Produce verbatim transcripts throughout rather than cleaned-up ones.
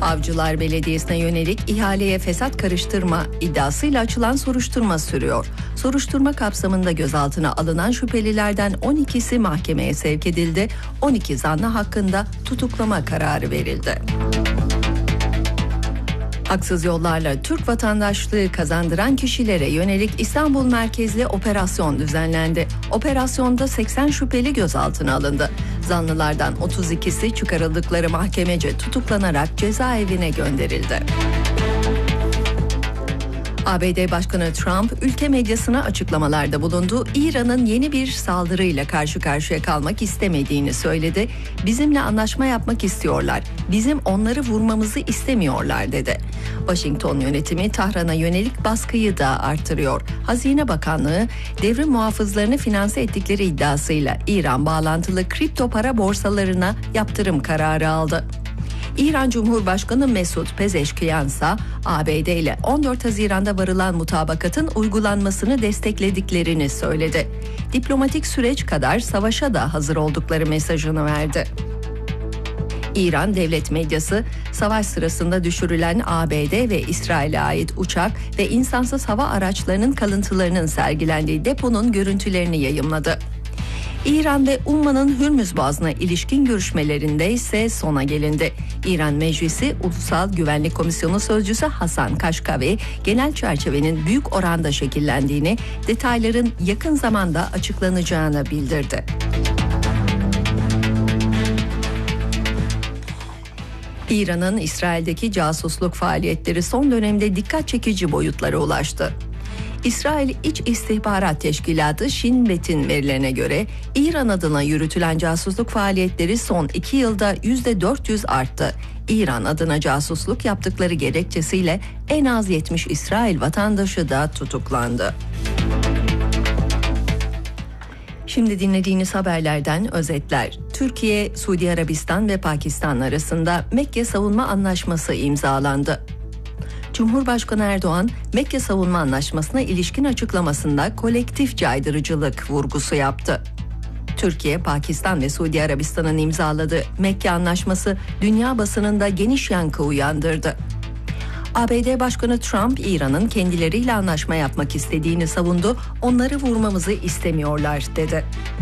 Avcılar Belediyesi'ne yönelik ihaleye fesat karıştırma iddiasıyla açılan soruşturma sürüyor. Soruşturma kapsamında gözaltına alınan şüphelilerden on ikisi mahkemeye sevk edildi. on iki zanlı hakkında tutuklama kararı verildi. Haksız yollarla Türk vatandaşlığı kazandıran kişilere yönelik İstanbul merkezli operasyon düzenlendi. Operasyonda seksen şüpheli gözaltına alındı. Zanlılardan otuz ikisi çıkarıldıkları mahkemece tutuklanarak cezaevine gönderildi. A B D Başkanı Trump, ülke medyasına açıklamalarda bulundu. İran'ın yeni bir saldırıyla karşı karşıya kalmak istemediğini söyledi. Bizimle anlaşma yapmak istiyorlar. Bizim onları vurmamızı istemiyorlar dedi. Washington yönetimi Tahran'a yönelik baskıyı da artırıyor. Hazine Bakanlığı, devrim muhafızlarını finanse ettikleri iddiasıyla İran bağlantılı kripto para borsalarına yaptırım kararı aldı. İran Cumhurbaşkanı Mesut Pezeşkiyan ise A B D ile on dört Haziran'da varılan mutabakatın uygulanmasını desteklediklerini söyledi. Diplomatik süreç kadar savaşa da hazır oldukları mesajını verdi. İran devlet medyası, savaş sırasında düşürülen A B D ve İsrail'e ait uçak ve insansız hava araçlarının kalıntılarının sergilendiği deponun görüntülerini yayımladı. İran ve Umman'ın Hürmüz Boğazı'na ilişkin görüşmelerinde ise sona gelindi. İran Meclisi Ulusal Güvenlik Komisyonu Sözcüsü Hasan Kaşkavi, genel çerçevenin büyük oranda şekillendiğini, detayların yakın zamanda açıklanacağını bildirdi. İran'ın İsrail'deki casusluk faaliyetleri son dönemde dikkat çekici boyutlara ulaştı. İsrail İç İstihbarat Teşkilatı Shin Bet'in verilerine göre İran adına yürütülen casusluk faaliyetleri son iki yılda yüzde dört yüz arttı. İran adına casusluk yaptıkları gerekçesiyle en az yetmiş İsrail vatandaşı da tutuklandı. Şimdi dinlediğiniz haberlerden özetler. Türkiye, Suudi Arabistan ve Pakistan arasında Mekke Savunma Anlaşması imzalandı. Cumhurbaşkanı Erdoğan, Mekke Savunma Anlaşması'na ilişkin açıklamasında kolektif caydırıcılık vurgusu yaptı. Türkiye, Pakistan ve Suudi Arabistan'ın imzaladığı Mekke Anlaşması dünya basınında geniş yankı uyandırdı. A B D Başkanı Trump, İran'ın kendileriyle anlaşma yapmak istediğini savundu, onları vurmamızı istemiyorlar dedi.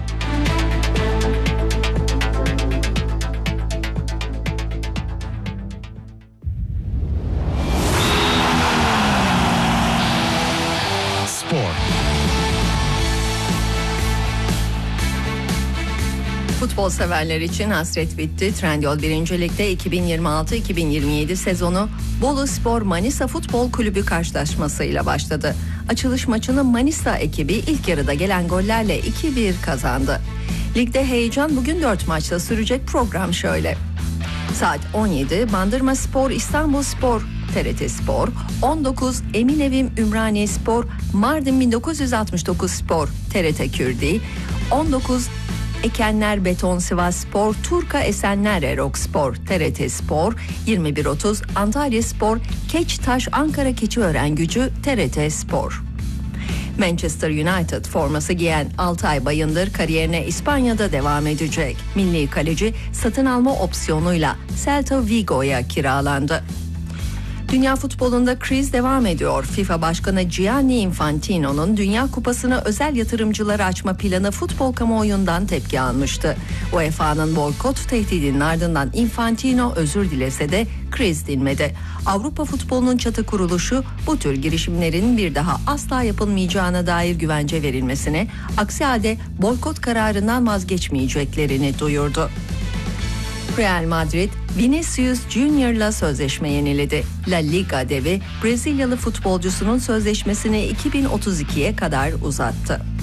Futbol severler için hasret bitti. Trendyol birinci Lig'de iki bin yirmi altı iki bin yirmi yedi sezonu Boluspor Manisa Futbol Kulübü karşılaşmasıyla başladı. Açılış maçını Manisa ekibi ilk yarıda gelen gollerle iki bir kazandı. Ligde heyecan bugün dört maçta sürecek. Program şöyle. Saat on yedi Bandırmaspor İstanbulspor T R T Spor, on dokuz Eminevim Ümraniye Spor Mardin bin dokuz yüz altmış dokuz Spor T R T Kürdi, on dokuz Ekenler Beton Sivasspor, Turka Esenler Erokspor T R T Spor, yirmi bir otuz Antalya Spor, Keçtaş Ankara Keçiören Gücü T R T Spor. Manchester United forması giyen Altay Bayındır kariyerine İspanya'da devam edecek. Milli kaleci satın alma opsiyonuyla Celta Vigo'ya kiralandı. Dünya futbolunda kriz devam ediyor. FIFA Başkanı Gianni Infantino'nun Dünya Kupası'na özel yatırımcıları açma planı futbol kamuoyundan tepki almıştı. U E F A'nın boykot tehdidinin ardından Infantino özür dilese de kriz dinmedi. Avrupa futbolunun çatı kuruluşu bu tür girişimlerin bir daha asla yapılmayacağına dair güvence verilmesine, aksi halde boykot kararından vazgeçmeyeceklerini duyurdu. Real Madrid, Vinicius Junior'la sözleşme yeniledi. La Liga devi Brezilyalı futbolcusunun sözleşmesini iki bin otuz ikiye kadar uzattı.